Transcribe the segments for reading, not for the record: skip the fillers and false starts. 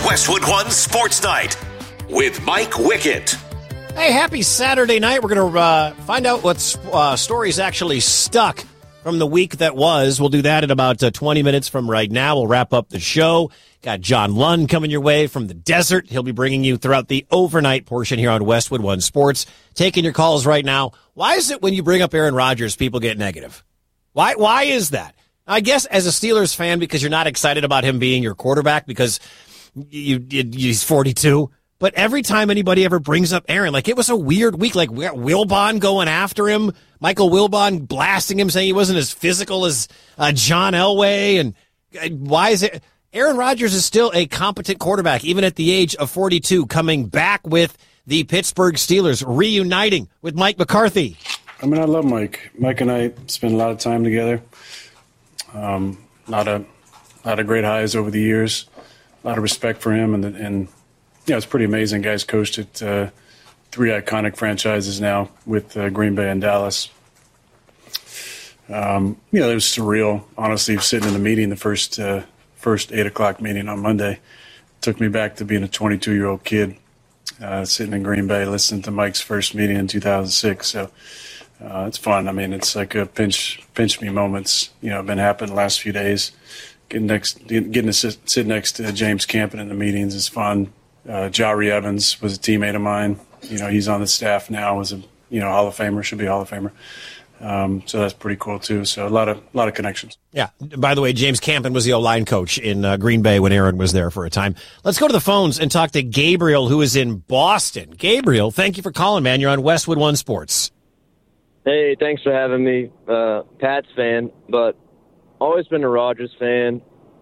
Westwood One Sports Night with Mike Wickett. Hey, happy Saturday night. We're going to find out what stories actually stuck from the week that was. We'll do that in about 20 minutes from right now. We'll wrap up the show. Got John Lund coming your way from the desert. He'll be bringing you throughout the overnight portion here on Westwood One Sports. Taking your calls right now. Why is it when you bring up Aaron Rodgers, people get negative? Why is that? I guess as a Steelers fan, because you're not excited about him being your quarterback because he's 42. But every time anybody ever brings up Aaron, like it was a weird week, like Wilbon going after him, Michael Wilbon blasting him, saying he wasn't as physical as John Elway. And why is it? Aaron Rodgers is still a competent quarterback, even at the age of 42, coming back with the Pittsburgh Steelers, reuniting with Mike McCarthy. I mean, I love Mike. Mike and I spent a lot of time together. A lot of great highs over the years. A lot of respect for him, and yeah, it's pretty amazing. Guys coached at three iconic franchises now with Green Bay and Dallas. It was surreal, honestly, sitting in the meeting, the first 8 o'clock meeting on Monday. It took me back to being a 22-year-old kid sitting in Green Bay listening to Mike's first meeting in 2006. So it's fun. I mean, it's like a pinch me moments. Been happening the last few days. Getting to sit next to James Campen in the meetings is fun. Jari Evans was a teammate of mine. He's on the staff now. Was a Hall of Famer, should be a Hall of Famer. So that's pretty cool too. So a lot of connections. Yeah. By the way, James Campen was the O-line coach in Green Bay when Aaron was there for a time. Let's go to the phones and talk to Gabriel, who is in Boston. Gabriel, thank you for calling, man. You're on Westwood One Sports. Hey, thanks for having me. Pats fan, but always been a Rodgers fan.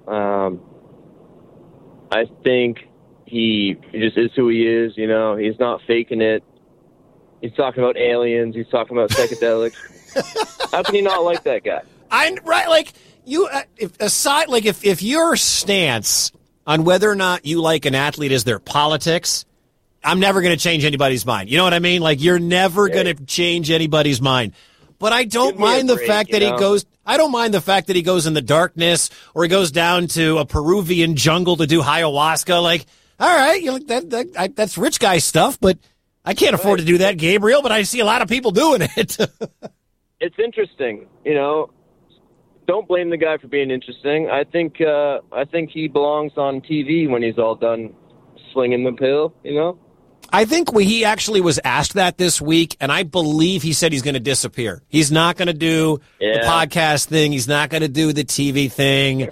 I think he just is who he is. He's not faking it. He's talking about aliens. He's talking about psychedelics. How can you not like that guy? If your stance on whether or not you like an athlete is their politics, I'm never going to change anybody's mind. You know what I mean? Like, you're never going to change anybody's mind. But I don't mind the fact that he goes. I don't mind the fact that he goes in the darkness or he goes down to a Peruvian jungle to do ayahuasca. Like, all right, that's rich guy stuff, but I can't afford to do that, Gabriel. But I see a lot of people doing it. It's interesting, Don't blame the guy for being interesting. I think he belongs on TV when he's all done slinging the pill. I think he actually was asked that this week, and I believe he said he's going to disappear. He's not going to do the podcast thing. He's not going to do the TV thing.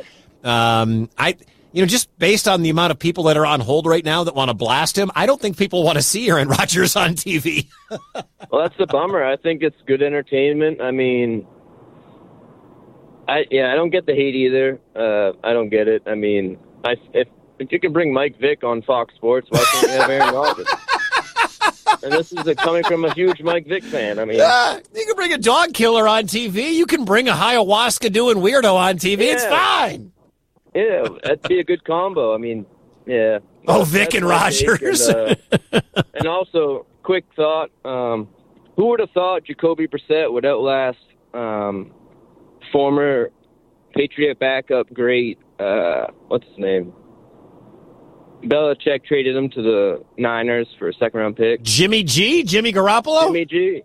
Just based on the amount of people that are on hold right now that want to blast him, I don't think people want to see Aaron Rodgers on TV. Well, that's the bummer. I think it's good entertainment. I mean, I don't get the hate either. I don't get it. I mean, if you can bring Mike Vick on Fox Sports, why can't you have Aaron Rodgers? And this is coming from a huge Mike Vick fan. I mean, you can bring a dog killer on TV. You can bring a ayahuasca doing weirdo on TV. Yeah. It's fine. Yeah, that'd be a good combo. I mean, yeah. Oh, Vick and Rodgers. And also, quick thought: who would have thought Jacoby Brissett would outlast former Patriot backup great? What's his name? Belichick traded him to the Niners for a second-round pick. Jimmy Garoppolo? Jimmy G.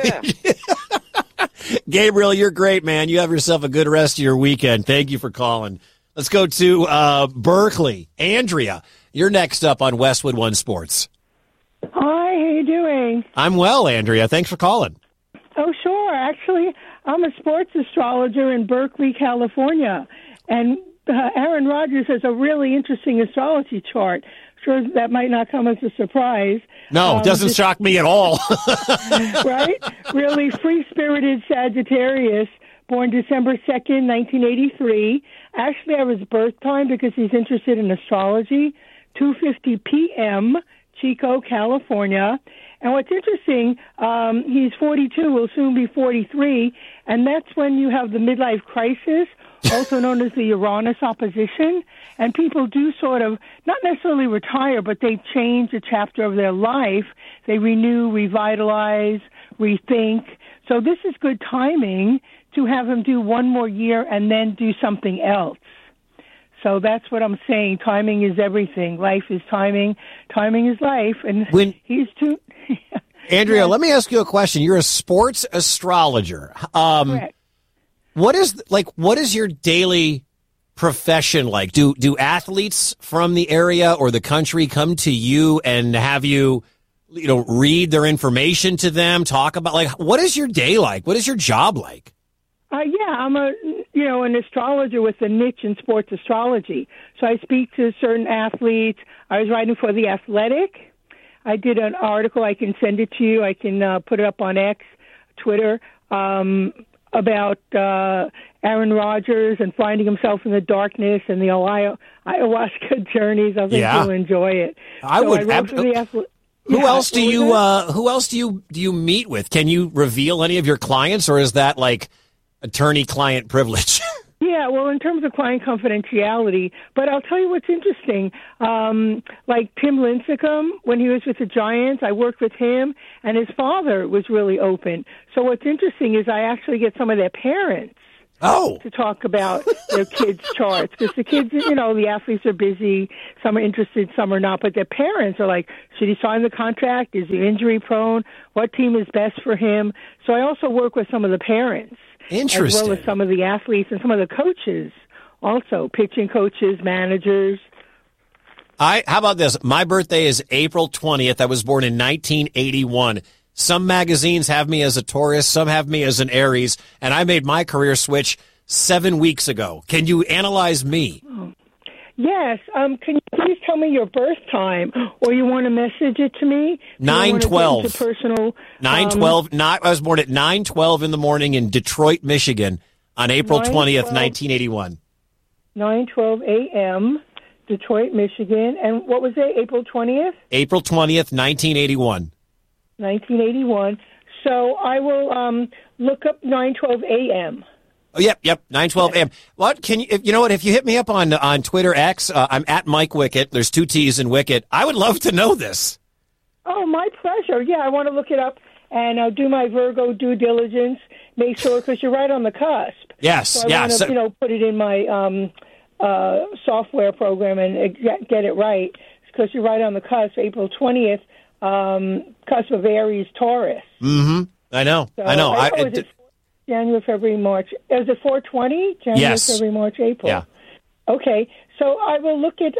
Gabriel, you're great, man. You have yourself a good rest of your weekend. Thank you for calling. Let's go to Berkeley. Andrea, you're next up on Westwood One Sports. Hi, how you doing? I'm well, Andrea. Thanks for calling. Oh, sure. Actually, I'm a sports astrologer in Berkeley, California, and Aaron Rodgers has a really interesting astrology chart. Sure, that might not come as a surprise. No, it doesn't shock me at all. Right? Really free-spirited Sagittarius, born December 2nd, 1983. Actually, I was birth time because he's interested in astrology. 2:50 p.m., Chico, California. And what's interesting, he's 42, will soon be 43, and that's when you have the midlife crisis, also known as the Uranus opposition, and people do sort of, not necessarily retire, but they change a chapter of their life. They renew, revitalize, rethink. So this is good timing to have him do one more year and then do something else. So that's what I'm saying. Timing is everything. Life is timing. Timing is life. And he's too... Andrea, let me ask you a question. You're a sports astrologer. Correct. What is your daily profession like? Do athletes from the area or the country come to you and have you read their information to them, talk about, like, what is your day like? What is your job like? I'm an astrologer with a niche in sports astrology. So I speak to certain athletes. I was writing for The Athletic. I did an article. I can send it to you. I can put it up on X, Twitter, about Aaron Rodgers and finding himself in the darkness and the ayahuasca journeys. I think you'll enjoy it. Who else do you meet with? Can you reveal any of your clients, or is that like attorney-client privilege? Yeah, well, in terms of client confidentiality, but I'll tell you what's interesting. Like Tim Lincecum, when he was with the Giants, I worked with him, and his father was really open. So what's interesting is I actually get some of their parents to talk about their kids' charts, because the kids, the athletes are busy. Some are interested, some are not, but their parents are like, should he sign the contract? Is he injury prone? What team is best for him? So I also work with some of the parents. Interesting. As well as some of the athletes and some of the coaches, also pitching coaches, managers. How about this? My birthday is April 20th. I was born in 1981. Some magazines have me as a Taurus, some have me as an Aries, and I made my career switch 7 weeks ago. Can you analyze me? Yes. Can you please tell me your birth time, or you want to message it to me? 9/12. Personal. 9/12. I was born at 9/12 in the morning in Detroit, Michigan, on April 20th, 1981. 9:12 a.m. Detroit, Michigan, and what was it? April 20th. April 20th, 1981. 1981. So I will look up 9:12 a.m. Oh, yep, 9:12 a.m. What can you? If you hit me up on Twitter X, I'm at Mike Wickett. There's 2 T's in Wickett. I would love to know this. Oh, my pleasure. Yeah, I want to look it up and I'll do my Virgo due diligence. Make sure, because you're right on the cusp. Yes, so I want to, put it in my software program and get it right, because you're right on the cusp. April 20th, cusp of Aries, Taurus. Mm-hmm. I know. January, February, March. Is it 4/20? January, February, March, April. Yeah. Okay. So I will look at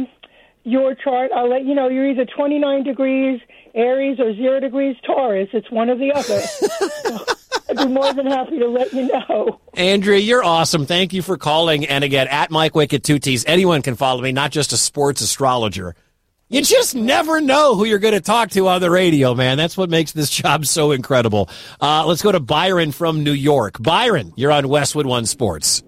your chart. I'll let you know you're either 29 degrees Aries or 0 degrees Taurus. It's one or the other. So I'd be more than happy to let you know. Andrea, you're awesome. Thank you for calling. And again, at Mike Wickett, 2 T's. Anyone can follow me, not just a sports astrologer. You just never know who you're going to talk to on the radio, man. That's what makes this job so incredible. Let's go to Byron from New York. Byron, you're on Westwood One Sports.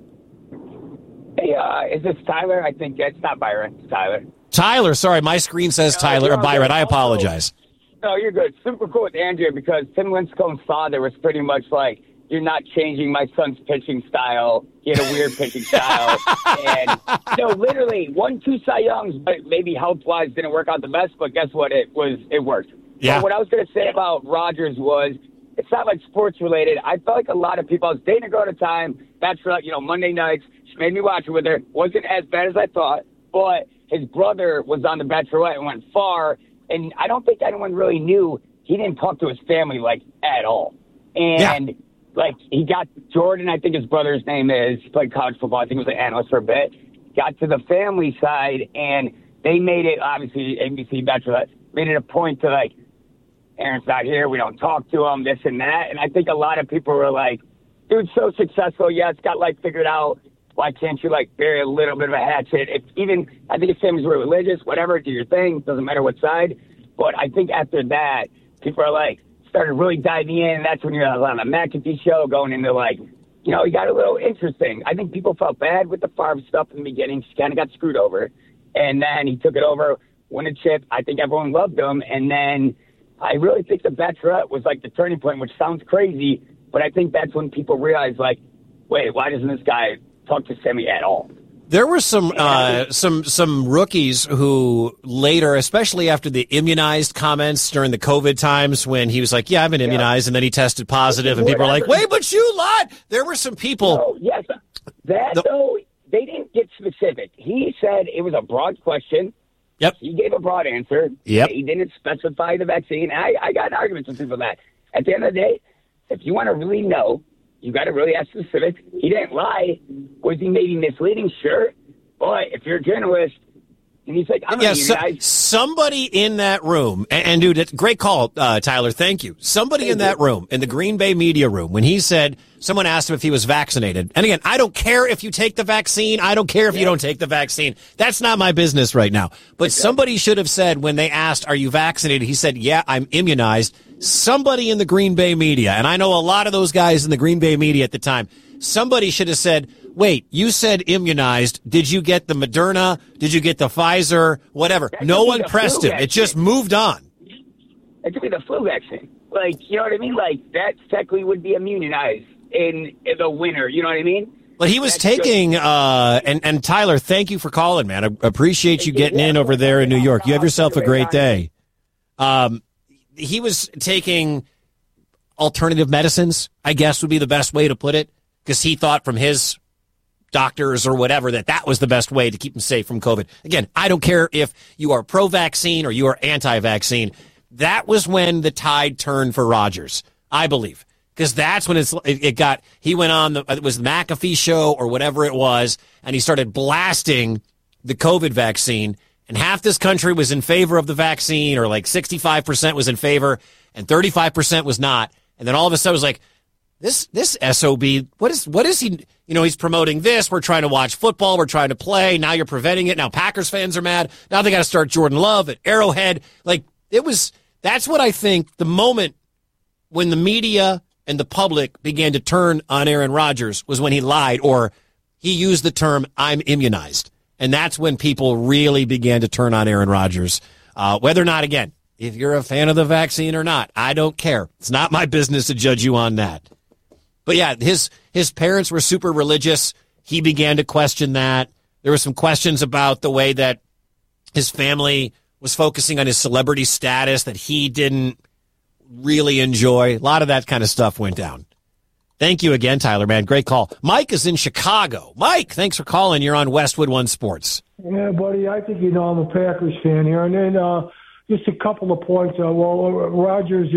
Hey, is this Tyler? I think it's not Byron. It's Tyler. Tyler, sorry. My screen says Tyler or Byron. I apologize. No, you're good. Super cool with Andrea, because Tim Lincecum's father was pretty much like, you're not changing my son's pitching style. He had a weird pitching style. And literally 1-2 Cy Youngs, but maybe health-wise didn't work out the best, but guess what? It worked. Yeah. But what I was going to say about Rodgers was, it's not like sports-related. I felt like a lot of people, I was dating a girl at the time, Bachelorette, Monday nights, she made me watch it with her. Wasn't as bad as I thought, but his brother was on the Bachelorette and went far, and I don't think anyone really knew. He didn't talk to his family, at all. And... he got Jordan, I think his brother's name is, he played college football, I think he was an analyst for a bit, got to the family side, and they made it, obviously, ABC Bachelorette, made it a point to, Aaron's not here, we don't talk to him, this and that, and I think a lot of people were like, dude's so successful, it's got life figured out, why can't you, bury a little bit of a hatchet? I think his family's really religious, whatever, do your thing, doesn't matter what side, but I think after that, people are started really diving in, and that's when you're on the McAfee show going into he got a little interesting. I think people felt bad with the Favre stuff in the beginning. She kind of got screwed over, and then he took it over, won a chip. I think everyone loved him, and then I really think the Bachelorette was the turning point, which sounds crazy, but I think that's when people realized wait, why doesn't this guy talk to Semi at all? There were some rookies who later, especially after the immunized comments during the COVID times, when he was like, "Yeah, I've been immunized," and then he tested positive, and people were like, "Wait, but you lied." There were some people. Yes, though they didn't get specific. He said it was a broad question. Yep. He gave a broad answer. Yep. He didn't specify the vaccine. I got arguments with people that. At the end of the day, if you want to really know, you got to really ask specifics. He didn't lie. Was he maybe misleading? Sure. But if you're a journalist, and he's like, I'm somebody in that room, and dude, great call, Tyler, thank you. Somebody in that room, in the Green Bay media room, when he said, someone asked him if he was vaccinated. And again, I don't care if you take the vaccine. I don't care if you don't take the vaccine. That's not my business right now. But somebody should have said, when they asked, are you vaccinated? He said, yeah, I'm immunized. Somebody in the Green Bay media, and I know a lot of those guys in the Green Bay media at the time, somebody should have said, wait, you said immunized. Did you get the Moderna? Did you get the Pfizer? Whatever. No one pressed him. It just moved on. It could be the flu vaccine. Like, you know what I mean? Like, that technically would be immunized in the winter. You know what I mean? But he was taking, and Tyler, thank you for calling, man. I appreciate you getting in over there in New York. You have yourself a great day. He was taking alternative medicines, I guess would be the best way to put it, because he thought from his doctors or whatever that was the best way to keep him safe from COVID. Again, I don't care if you are pro-vaccine or you are anti-vaccine. That was when the tide turned for Rodgers, I believe, because that's when he went on, it was the McAfee show or whatever it was, and he started blasting the COVID vaccine, and half this country was in favor of the vaccine, or like 65% was in favor, and 35% was not. And then all of a sudden it was like, this SOB, what is he, he's promoting this. We're trying to watch football. We're trying to play. Now you're preventing it. Now Packers fans are mad. Now they got to start Jordan Love at Arrowhead. Like, that's what I think the moment when the media and the public began to turn on Aaron Rodgers was when he lied, or he used the term, I'm immunized. And that's when people really began to turn on Aaron Rodgers. Whether or not, again, if you're a fan of the vaccine or not, I don't care. It's not my business to judge you on that. But yeah, his parents were super religious. He began to question that. There were some questions about the way that his family was focusing on his celebrity status that he didn't really enjoy. A lot of that kind of stuff went down. Thank you again, Tyler, man. Great call. Mike is in Chicago. Mike, thanks for calling. You're on Westwood One Sports. Yeah, buddy, I think I'm a Packers fan here. And then just a couple of points. Rodgers,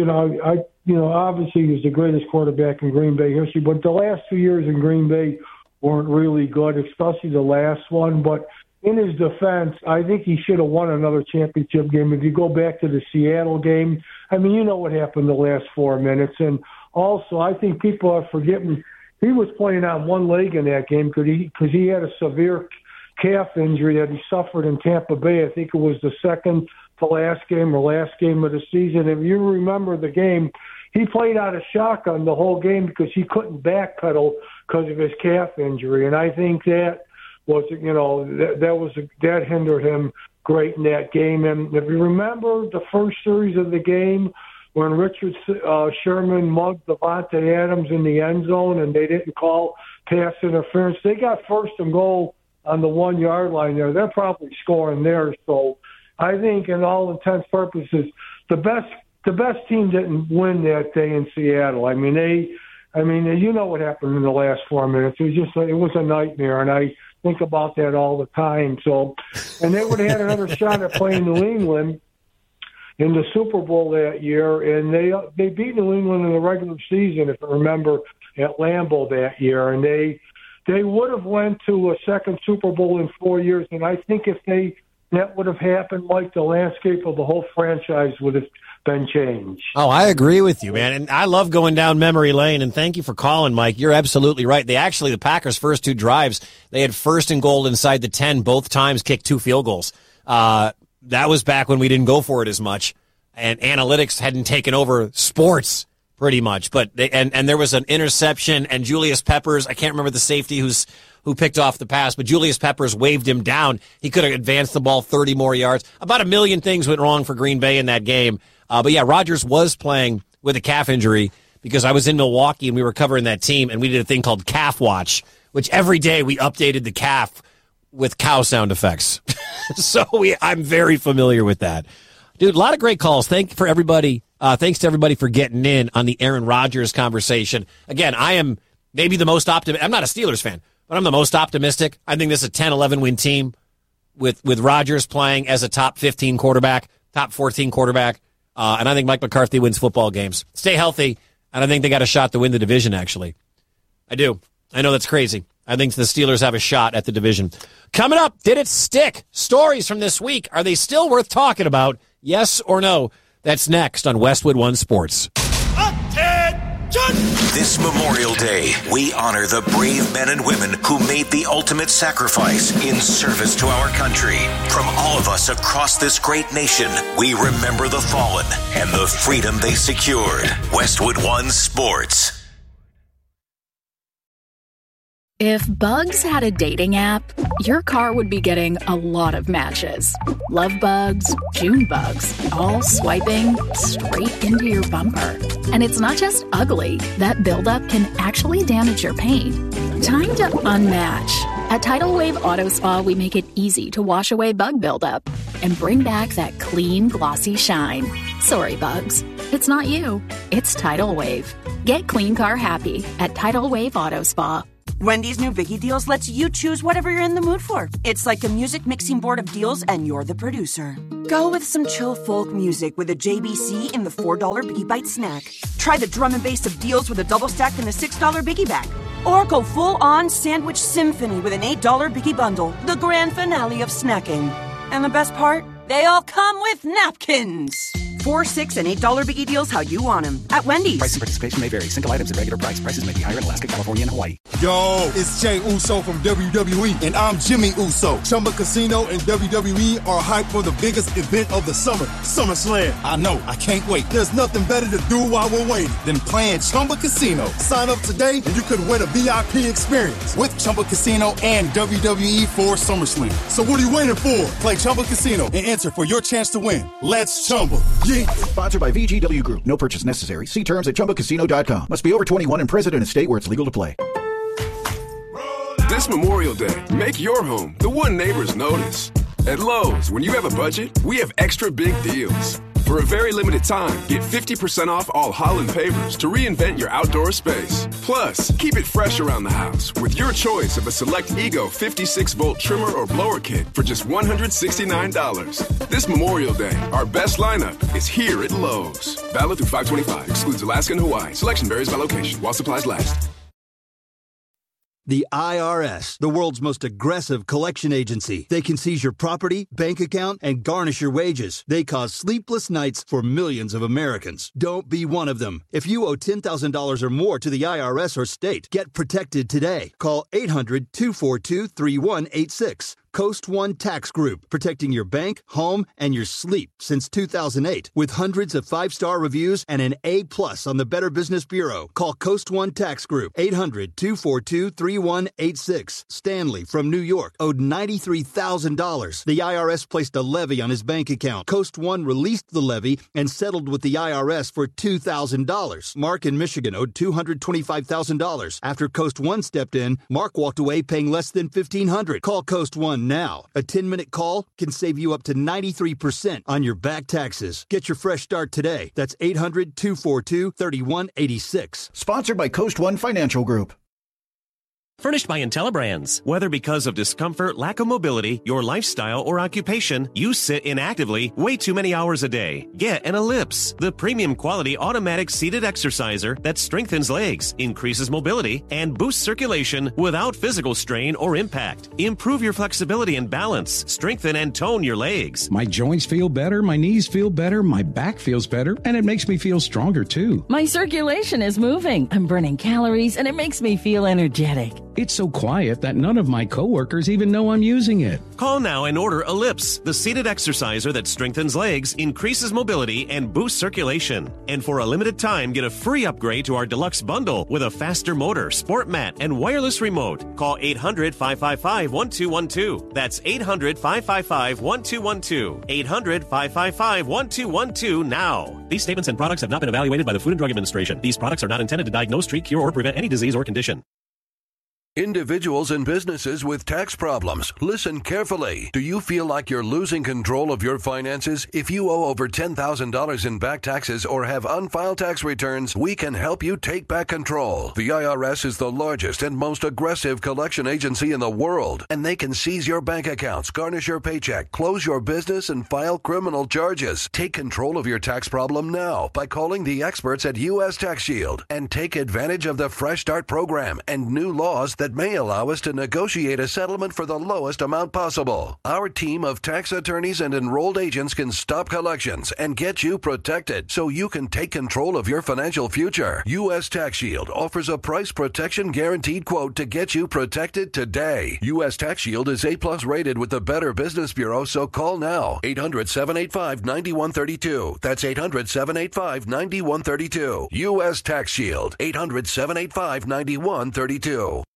obviously he was the greatest quarterback in Green Bay history, but the last 2 years in Green Bay weren't really good, especially the last one. But in his defense, I think he should have won another championship game. If you go back to the Seattle game, I mean, you know what happened the last 4 minutes. And also, I think people are forgetting he was playing on one leg in that game because he had a severe calf injury that he suffered in Tampa Bay. I think it was the second to last game or last game of the season. If you remember the game, he played out of shotgun the whole game because he couldn't backpedal because of his calf injury. And I think that was, that hindered him great in that game. And if you remember the first series of the game when Richard Sherman mugged Devontae Adams in the end zone and they didn't call pass interference, they got first and goal on the 1 yard line there. They're probably scoring there. So I think in all intents and purposes, the best team didn't win that day in Seattle. I mean, you know what happened in the last 4 minutes. It was a nightmare, and I think about that all the time. So, and they would have had another shot at playing New England in the Super Bowl that year, and they beat New England in the regular season, if you remember, at Lambeau that year, and they would have went to a second Super Bowl in 4 years, and I think if that would have happened, Mike, the landscape of the whole franchise would have been changed. Oh, I agree with you, man. And I love going down memory lane, and thank you for calling, Mike. You're absolutely right. The Packers' first two drives, they had first and goal inside the 10, both times kicked 2 field goals. That was back when we didn't go for it as much, and analytics hadn't taken over sports pretty much. But there was an interception, and Julius Peppers, I can't remember the safety who picked off the pass, but Julius Peppers waved him down. He could have advanced the ball 30 more yards. About a million things went wrong for Green Bay in that game. But yeah, Rodgers was playing with a calf injury because I was in Milwaukee and we were covering that team, and we did a thing called Calf Watch, which every day we updated the calf with cow sound effects. So I'm very familiar with that. Dude, a lot of great calls. Thanks to everybody for getting in on the Aaron Rodgers conversation. Again, I am maybe the most optimistic. I'm not a Steelers fan, but I'm the most optimistic. I think this is a 10-11 win team with Rodgers playing as a top 15 quarterback, top 14 quarterback, and I think Mike McCarthy wins football games. Stay healthy, and I think they got a shot to win the division, actually. I do. I know that's crazy. I think the Steelers have a shot at the division. Coming up, did it stick? Stories from this week. Are they still worth talking about? Yes or no? That's next on Westwood One Sports. This Memorial Day, we honor the brave men and women who made the ultimate sacrifice in service to our country. From all of us across this great nation, we remember the fallen and the freedom they secured. Westwood One Sports. If Bugs had a dating app, your car would be getting a lot of matches. Love bugs, June bugs, all swiping straight into your bumper. And it's not just ugly. That buildup can actually damage your paint. Time to unmatch. At Tidal Wave Auto Spa, we make it easy to wash away bug buildup and bring back that clean, glossy shine. Sorry, bugs. It's not you. It's Tidal Wave. Get clean car happy at Tidal Wave Auto Spa. Wendy's new Biggie Deals lets you choose whatever you're in the mood for. It's like a music mixing board of deals, and you're the producer. Go with some chill folk music with a JBC in the $4 Biggie Bite snack. Try the drum and bass of deals with a double stack in the $6 Biggie Bag. Or go full-on sandwich symphony with an $8 Biggie Bundle, the grand finale of snacking. And the best part? They all come with napkins. $4, $6, and $8 Biggie Deals how you want them. At Wendy's. Price and participation may vary. Single items at regular price. Prices may be higher in Alaska, California, and Hawaii. Yo, it's Jey Uso from WWE, and I'm Jimmy Uso. Chumba Casino and WWE are hyped for the biggest event of the summer, SummerSlam. I know, I can't wait. There's nothing better to do while we're waiting than playing Chumba Casino. Sign up today, and you could win a VIP experience with Chumba Casino and WWE for SummerSlam. So what are you waiting for? Play Chumba Casino and enter for your chance to win. Let's Chumba. Sponsored by VGW Group. No purchase necessary. See terms at ChumbaCasino.com. Must be over 21 and present in a state where it's legal to play. This Memorial Day, make your home the one neighbors notice. At Lowe's, when you have a budget, we have extra big deals. For a very limited time, get 50% off all Holland pavers to reinvent your outdoor space. Plus, keep it fresh around the house with your choice of a select Ego 56-volt trimmer or blower kit for just $169. This Memorial Day, our best lineup is here at Lowe's. Valid through 5/25. Excludes Alaska and Hawaii. Selection varies by location while supplies last. The IRS, the world's most aggressive collection agency. They can seize your property, bank account, and garnish your wages. They cause sleepless nights for millions of Americans. Don't be one of them. If you owe $10,000 or more to the IRS or state, get protected today. Call 800-242-3186. Coast One Tax Group, protecting your bank, home, and your sleep since 2008. With hundreds of 5-star reviews and an A+ on the Better Business Bureau. Call Coast One Tax Group, 800-242-3186. Stanley from New York owed $93,000. The IRS placed a levy on his bank account. Coast One released the levy and settled with the IRS for $2,000. Mark in Michigan owed $225,000. After Coast One stepped in, Mark walked away paying less than $1,500. Call Coast One now. A 10-minute call can save you up to 93% on your back taxes. Get your fresh start today. That's 800-242-3186. Sponsored by Coast One Financial Group. Furnished by IntelliBrands. Whether because of discomfort, lack of mobility, your lifestyle, or occupation, you sit inactively way too many hours a day. Get an Ellipse, the premium quality automatic seated exerciser that strengthens legs, increases mobility, and boosts circulation without physical strain or impact. Improve your flexibility and balance, strengthen and tone your legs. My joints feel better, my knees feel better, my back feels better, and it makes me feel stronger too. My circulation is moving. I'm burning calories, and it makes me feel energetic. It's so quiet that none of my coworkers even know I'm using it. Call now and order Ellipse, the seated exerciser that strengthens legs, increases mobility, and boosts circulation. And for a limited time, get a free upgrade to our deluxe bundle with a faster motor, sport mat, and wireless remote. Call 800-555-1212. That's 800-555-1212. 800-555-1212 now. These statements and products have not been evaluated by the Food and Drug Administration. These products are not intended to diagnose, treat, cure, or prevent any disease or condition. Individuals and businesses with tax problems, listen carefully. Do you feel like you're losing control of your finances? If you owe over $10,000 in back taxes or have unfiled tax returns, we can help you take back control. The IRS is the largest and most aggressive collection agency in the world, and they can seize your bank accounts, garnish your paycheck, close your business, and file criminal charges. Take control of your tax problem now by calling the experts at U.S. Tax Shield and take advantage of the Fresh Start program and new laws that may allow us to negotiate a settlement for the lowest amount possible. Our team of tax attorneys and enrolled agents can stop collections and get you protected so you can take control of your financial future. U.S. Tax Shield offers a price protection guaranteed quote to get you protected today. U.S. Tax Shield is A+ rated with the Better Business Bureau, so call now. 800-785-9132. That's 800-785-9132. U.S. Tax Shield. 800-785-9132.